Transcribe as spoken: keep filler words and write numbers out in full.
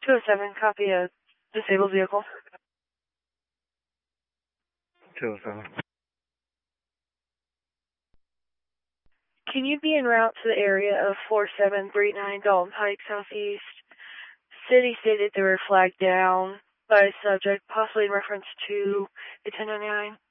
two oh seven, copy a disabled vehicle. two oh seven. Can you be en route to the area of four seven three nine Dalton Pike Southeast? City stated they were flagged down by a subject, possibly in reference to a ten ninety-nine.